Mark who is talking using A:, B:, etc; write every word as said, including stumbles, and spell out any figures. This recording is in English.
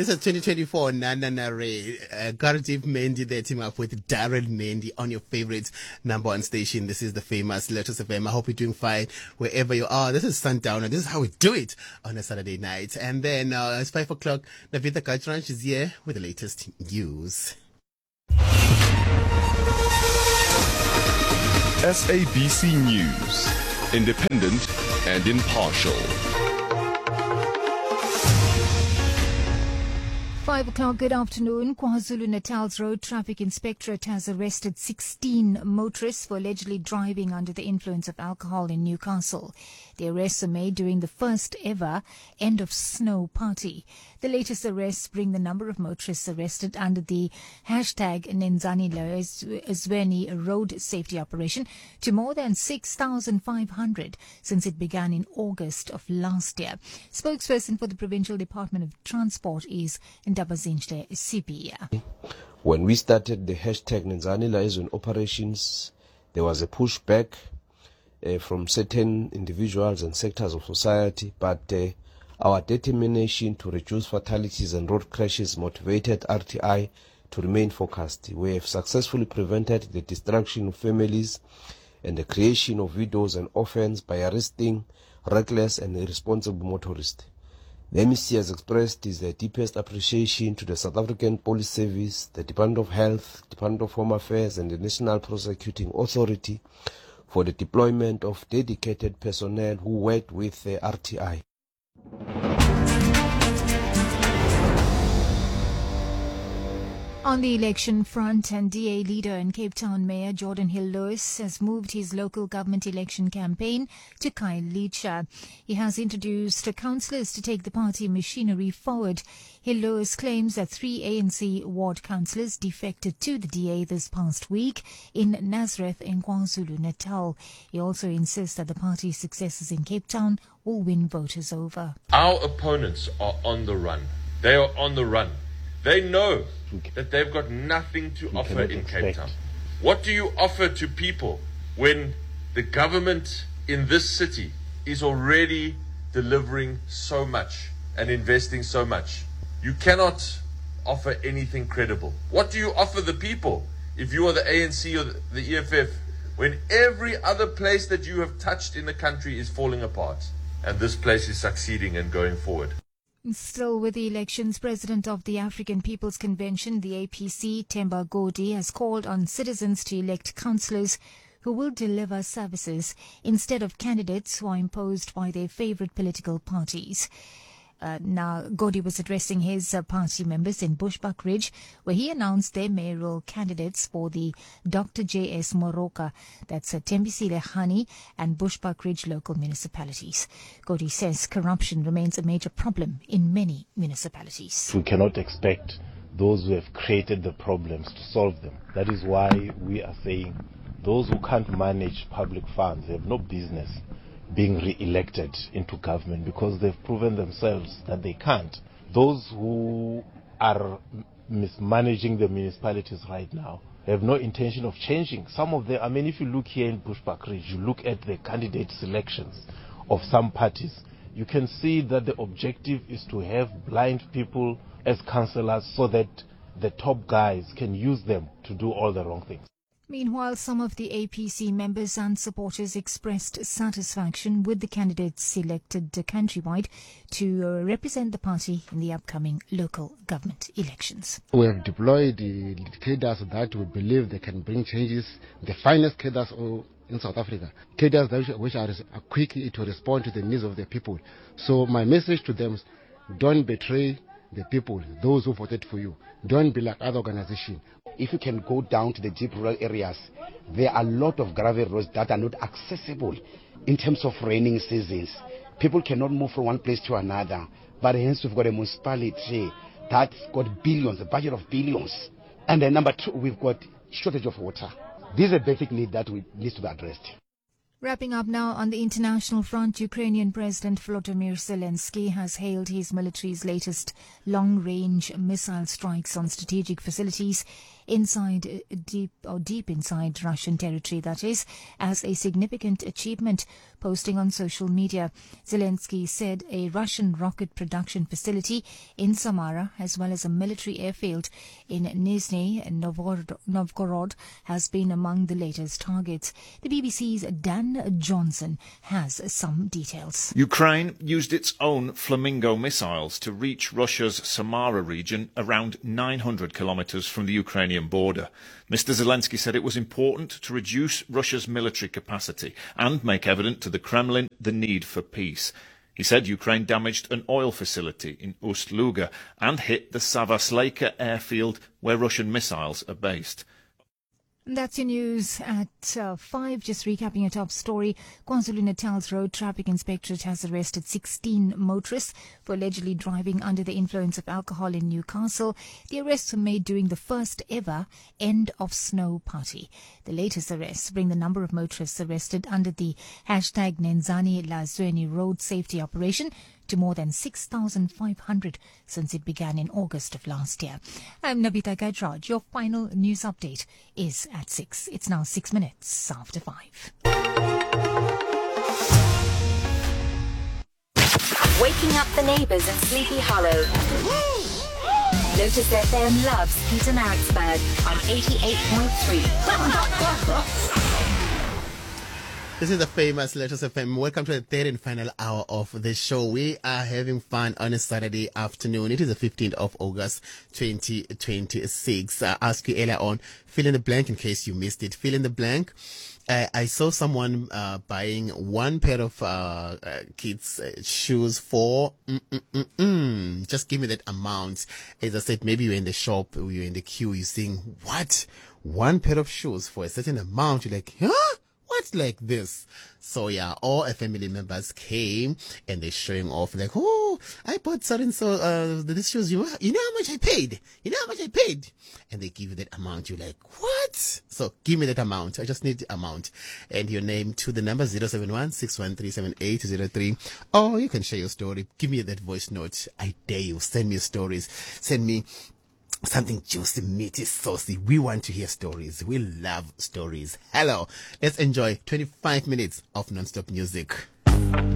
A: This is twenty twenty-four Nana Nare. Uh, Gardeep Mendy there teaming up with Darren Mendy on your favorite number one station. This is the famous Lotus F M. I hope you're doing fine wherever you are. This is Sundowner. This is how we do it on a Saturday night. And then uh, it's five o'clock. Navitha Gajranch is here with the latest news.
B: S A B C News, independent and impartial.
C: Five o'clock, good afternoon. KwaZulu-Natal's Road Traffic Inspectorate has arrested sixteen motorists for allegedly driving under the influence of alcohol in Newcastle. The arrests are made during the first ever End of Snow party. The latest arrests bring the number of motorists arrested under the hashtag Nenzani Ezweni road safety operation to more than six thousand five hundred since it began in August of last year. Spokesperson for the Provincial Department of Transport is Ndabazinhle Sipia.
D: When we started the hashtag Nenzani Ezweni operations, there was a pushback uh, from certain individuals and sectors of society, but uh, our determination to reduce fatalities and road crashes motivated R T I to remain focused. We have successfully prevented the destruction of families and the creation of widows and orphans by arresting reckless and irresponsible motorists. The M E C has expressed its deepest appreciation to the South African Police Service, the Department of Health, Department of Home Affairs and the National Prosecuting Authority for the deployment of dedicated personnel who worked with the R T I.
C: On the election front, and D A leader and Cape Town Mayor Jordan Hill-Lewis has moved his local government election campaign to Khayelitsha. He has introduced councillors to take the party machinery forward. Hill-Lewis claims that three A N C ward councillors defected to the D A this past week in Nazareth and KwaZulu-Natal. He also insists that the party's successes in Cape Town will win voters over.
E: Our opponents are on the run. They are on the run. They know that they've got nothing to offer in Cape Town. What do you offer to people when the government in this city is already delivering so much and investing so much? You cannot offer anything credible. What do you offer the people if you are the A N C or the E F F when every other place that you have touched in the country is falling apart and this place is succeeding and going forward?
C: Still with the elections, President of the African People's Convention, the A P C, Themba Godi, has called on citizens to elect councillors who will deliver services instead of candidates who are imposed by their favourite political parties. Uh, now, Godi was addressing his uh, party members in Bushbuckridge, where he announced their mayoral candidates for the Doctor J S Moroka, that's uh, Tembisile Hani and Bushbuckridge local municipalities. Godi says corruption remains a major problem in many municipalities.
F: We cannot expect those who have created the problems to solve them. That is why we are saying those who can't manage public funds have no business being re-elected into government, because they've proven themselves that they can't. Those who are mismanaging the municipalities right now have no intention of changing. Some of them, I mean, if you look here in Bushbuckridge, you look at the candidate selections of some parties, you can see that the objective is to have blind people as councillors so that the top guys can use them to do all the wrong things.
C: Meanwhile, some of the A P C members and supporters expressed satisfaction with the candidates selected countrywide to uh, represent the party in the upcoming local government elections.
G: We have deployed the cadres that we believe they can bring changes, the finest cadres in South Africa, cadres which are quick to respond to the needs of the people. So my message to them is, don't betray the people, those who voted for you. Don't be like other organizations.
H: If you can go down to the deep rural areas, there are a lot of gravel roads that are not accessible in terms of raining seasons. People cannot move from one place to another. But hence we've got a municipality that's got billions, a budget of billions. And then number two, we've got shortage of water. This is a basic need that we, needs to be addressed.
C: Wrapping up now on the international front, Ukrainian President Volodymyr Zelensky has hailed his military's latest long-range missile strikes on strategic facilities inside deep or deep inside Russian territory, that is, as a significant achievement. Posting on social media, Zelensky said a Russian rocket production facility in Samara, as well as a military airfield in Nizhny Novgorod, has been among the latest targets. The B B C's Dan Johnson has some details.
I: Ukraine used its own Flamingo missiles to reach Russia's Samara region, around nine hundred kilometres from the Ukrainian border. Mister Zelensky said it was important to reduce Russia's military capacity and make evident to the Kremlin the need for peace. He said Ukraine damaged an oil facility in Ust-Luga and hit the Savasleika airfield where Russian missiles are based.
C: That's your news at uh, five. Just recapping your top story. KwaZulu-Natal's Road Traffic Inspectorate has arrested sixteen motorists for allegedly driving under the influence of alcohol in Newcastle. The arrests were made during the first ever End of Snow party. The latest arrests bring the number of motorists arrested under the hashtag Nenzani Lazweni road safety operation to more than six thousand five hundred since it began in August of last year. I'm Nabita Gaidraj. Your final news update is at six. It's now six minutes after five.
J: Waking up the neighbours in Sleepy Hollow. Lotus F M loves Peter Maritzburg on eighty-eight point three.
A: This is the famous Lotus F M. Welcome to the third and final hour of the show. We are having fun on a Saturday afternoon. It is the fifteenth of August, twenty twenty-six. I asked you earlier on, fill in the blank in case you missed it. Fill in the blank. Uh, I saw someone uh, buying one pair of uh, uh, kids' uh, shoes for mm, mm, mm, mm. Just give me that amount. As I said, maybe you're in the shop, you're in the queue, you're saying, what? One pair of shoes for a certain amount? You're like, huh? What's like this? So yeah, all our family members came and they're showing off like, oh, I bought so and so uh this shoes. You you know how much I paid? You know how much I paid? And they give you that amount. You're like, what? So give me that amount. I just need the amount and your name to the number zero seven one six one three seven eight zero three. Or you can share your story. Give me that voice note. I dare you. Send me stories. Send me something juicy, meaty, saucy. We want to hear stories. We love stories. Hello. Let's enjoy twenty-five minutes of non-stop music.